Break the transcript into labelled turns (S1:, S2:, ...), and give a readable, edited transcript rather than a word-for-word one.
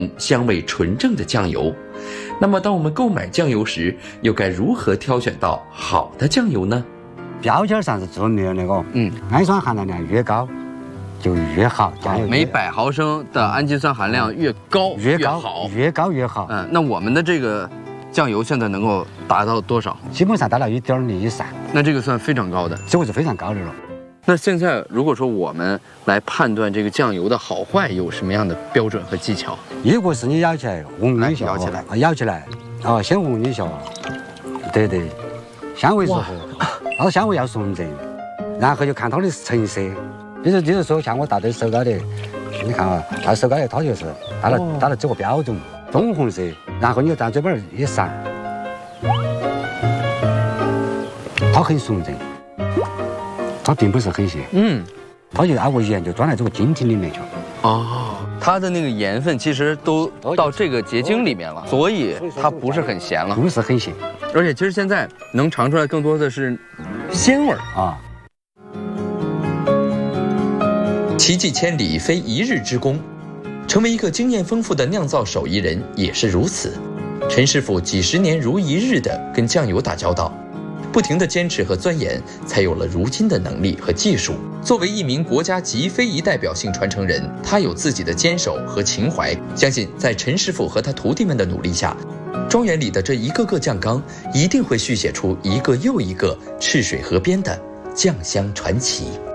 S1: 香味纯正的酱油。那么，当我们购买酱油时，又该如何挑选到好的酱油呢？
S2: 标签上是注明的那个，氨酸含量越高就越好，酱油
S3: 每100毫升的氨基酸含量越高越好，
S2: 越高越好。
S3: 那我们的这个酱油现在能够达到多少？
S2: 基本上达到1.0以上。
S3: 那这个算非常高的，
S2: 这个是非常高的了。
S3: 那现在如果说我们来判断这个酱油的好坏，有什么样的标准和技巧？
S2: 一个是你舀起来闻一下，舀起来，先闻一下，对，香味是合，它的香味要纯正，然后就看它的成色。就是说，像我大堆手膏的，你看啊，大手膏的它就是打了这个标准，棕红色，然后你就在嘴巴一撒，它很纯正。它并不是很咸，它就按个盐就装在这个晶体里面去。
S3: 它的那个盐分其实都到这个结晶里面了，所以它不是很咸了，
S2: 不是很咸。
S3: 而且其实现在能尝出来更多的是鲜味啊。
S1: 奇迹千里非一日之功，成为一个经验丰富的酿造手艺人也是如此。陈师傅几十年如一日地跟酱油打交道。不停的坚持和钻研，才有了如今的能力和技术。作为一名国家级非遗代表性传承人，他有自己的坚守和情怀。相信在陈师傅和他徒弟们的努力下，庄园里的这一个个酱缸一定会续写出一个又一个赤水河边的酱香传奇。